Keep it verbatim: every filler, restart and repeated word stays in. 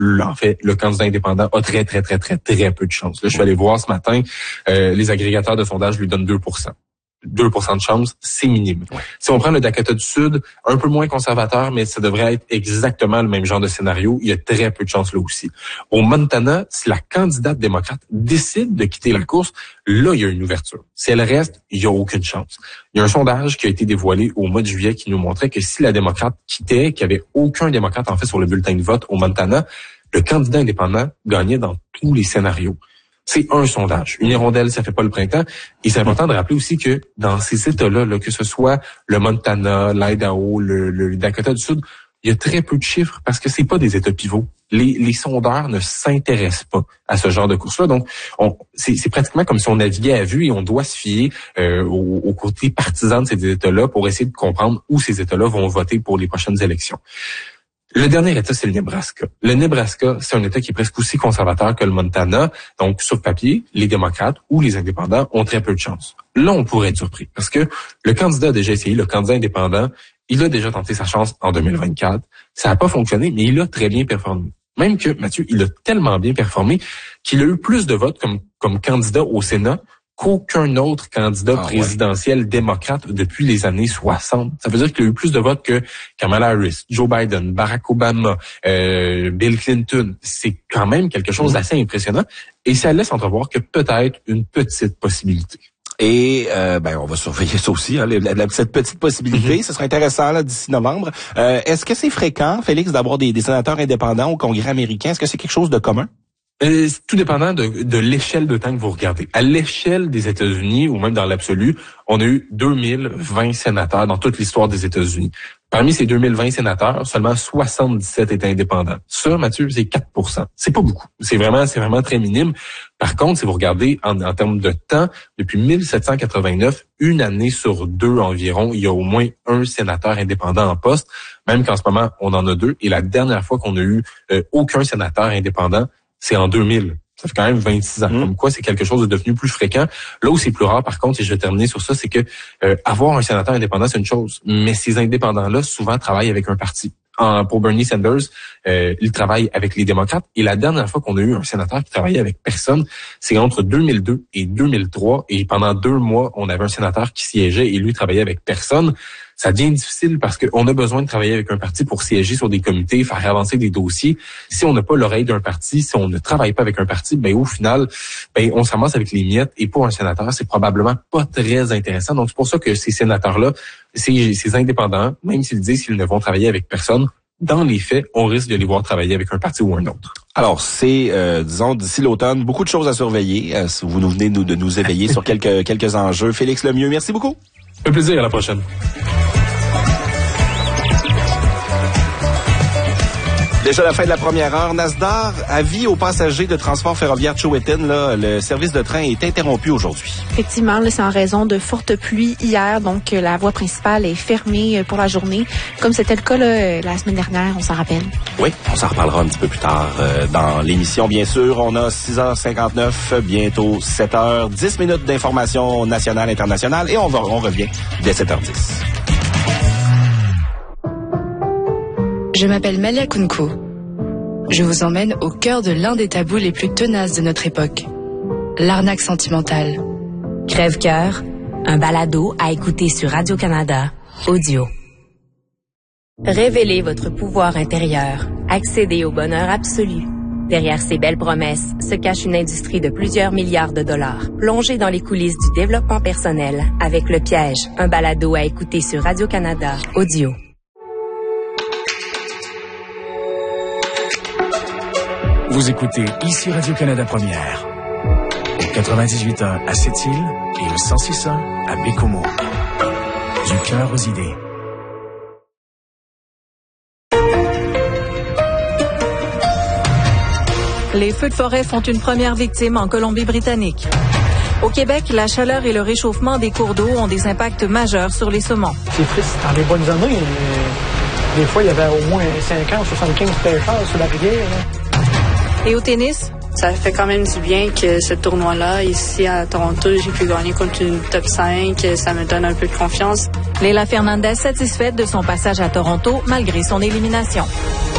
en fait, le candidat indépendant a très, très, très, très, très peu de chance. Là, je suis allé voir ce matin, euh, les agrégateurs de sondage lui donnent deux pour cent. deux pour cent de chance, c'est minime. Ouais. Si on prend le Dakota du Sud, un peu moins conservateur, mais ça devrait être exactement le même genre de scénario. Il y a très peu de chance là aussi. Au Montana, si la candidate démocrate décide de quitter la course, là, il y a une ouverture. Si elle reste, il n'y a aucune chance. Il y a un sondage qui a été dévoilé au mois de juillet qui nous montrait que si la démocrate quittait, qu'il n'y avait aucun démocrate en fait sur le bulletin de vote au Montana, le candidat indépendant gagnait dans tous les scénarios. C'est un sondage. Une hirondelle, ça fait pas le printemps. Et c'est important de rappeler aussi que dans ces États-là, là, que ce soit le Montana, l'Idaho, le, le Dakota du Sud, il y a très peu de chiffres parce que c'est pas des États pivots. Les, les sondeurs ne s'intéressent pas à ce genre de course-là. Donc, on, c'est, c'est pratiquement comme si on naviguait à vue et on doit se fier euh, au, au côté partisan de ces États-là pour essayer de comprendre où ces États-là vont voter pour les prochaines élections. Le dernier État, c'est le Nebraska. Le Nebraska, c'est un État qui est presque aussi conservateur que le Montana. Donc, sur papier, les démocrates ou les indépendants ont très peu de chance. Là, on pourrait être surpris parce que le candidat a déjà essayé, le candidat indépendant, il a déjà tenté sa chance en deux mille vingt-quatre. Ça n'a pas fonctionné, mais il a très bien performé. Même que, Mathieu, il a tellement bien performé qu'il a eu plus de votes comme, comme candidat au Sénat qu'aucun autre candidat ah, présidentiel ouais. démocrate depuis les années soixante. Ça veut dire qu'il a eu plus de votes que Kamala Harris, Joe Biden, Barack Obama, euh, Bill Clinton. C'est quand même quelque chose d'assez impressionnant et ça laisse entrevoir que peut-être une petite possibilité. Et euh, ben on va surveiller ça aussi, hein, la, la, cette petite possibilité. Mm-hmm. Ce sera intéressant là d'ici novembre. Euh, est-ce que c'est fréquent, Félix, d'avoir des, des sénateurs indépendants au Congrès américain? Est-ce que c'est quelque chose de commun? Euh, tout dépendant de, de l'échelle de temps que vous regardez. À l'échelle des États-Unis, ou même dans l'absolu, on a eu deux mille vingt sénateurs dans toute l'histoire des États-Unis. Parmi ces deux mille vingt sénateurs, seulement soixante-dix-sept étaient indépendants. Ça, Mathieu, c'est quatre pour cent. C'est pas beaucoup. C'est vraiment, c'est vraiment très minime. Par contre, si vous regardez en, en termes de temps, depuis mille sept cent quatre-vingt-neuf, une année sur deux environ, il y a au moins un sénateur indépendant en poste, même qu'en ce moment, on en a deux. Et la dernière fois qu'on a eu euh, aucun sénateur indépendant, c'est en deux mille. Ça fait quand même vingt-six ans. Mmh. Comme quoi, c'est quelque chose de devenu plus fréquent. Là où c'est plus rare, par contre, et je vais terminer sur ça, c'est que euh, avoir un sénateur indépendant, c'est une chose. Mais ces indépendants-là, souvent, travaillent avec un parti. En, pour Bernie Sanders, euh, il travaille avec les démocrates. Et la dernière fois qu'on a eu un sénateur qui travaillait avec personne, c'est entre deux mille deux et deux mille trois. Et pendant deux mois, on avait un sénateur qui siégeait et lui travaillait avec personne. Ça devient difficile parce qu'on a besoin de travailler avec un parti pour siéger sur des comités, faire avancer des dossiers. Si on n'a pas l'oreille d'un parti, si on ne travaille pas avec un parti, ben au final, ben on se ramasse avec les miettes. Et pour un sénateur, c'est probablement pas très intéressant. Donc c'est pour ça que ces sénateurs-là, ces, ces indépendants, même s'ils disent qu'ils ne vont travailler avec personne, dans les faits, on risque de les voir travailler avec un parti ou un autre. Alors, c'est, euh, disons, d'ici l'automne, beaucoup de choses à surveiller. Euh, vous nous venez de nous, de nous éveiller sur quelques quelques enjeux. Félix Lemieux, merci beaucoup. Un plaisir, à la prochaine. Déjà la fin de la première heure, Nasdaq, avis aux passagers de transport ferroviaire Chowétyn, là, le service de train est interrompu aujourd'hui. Effectivement, là, c'est en raison de fortes pluies hier, donc la voie principale est fermée pour la journée, comme c'était le cas là, la semaine dernière, on s'en rappelle. Oui, on s'en reparlera un petit peu plus tard euh, dans l'émission, bien sûr. On a six heures cinquante-neuf, bientôt sept heures, dix minutes d'information nationale, internationale, et on, va, on revient dès sept heures dix. Je m'appelle Malia Kunko. Je vous emmène au cœur de l'un des tabous les plus tenaces de notre époque. L'arnaque sentimentale. Crève-cœur, un balado à écouter sur Radio-Canada, audio. Révélez votre pouvoir intérieur. Accédez au bonheur absolu. Derrière ces belles promesses se cache une industrie de plusieurs milliards de dollars. Plongez dans les coulisses du développement personnel avec Le Piège, un balado à écouter sur Radio-Canada, audio. Vous écoutez ici Radio-Canada Première, au quatre-vingt-dix-huit ans à Sept-Îles et au cent six ans à Bécomo. Du cœur aux idées. Les feux de forêt font une première victime en Colombie-Britannique. Au Québec, la chaleur et le réchauffement des cours d'eau ont des impacts majeurs sur les saumons. C'est triste. Dans les bonnes années, euh, des fois, il y avait au moins cinquante, soixante-quinze pêcheurs sur la rivière. Là. Et au tennis? Ça fait quand même du bien que ce tournoi-là, ici à Toronto, j'ai pu gagner contre une top cinq. Ça me donne un peu de confiance. Leila Fernandez satisfaite de son passage à Toronto malgré son élimination.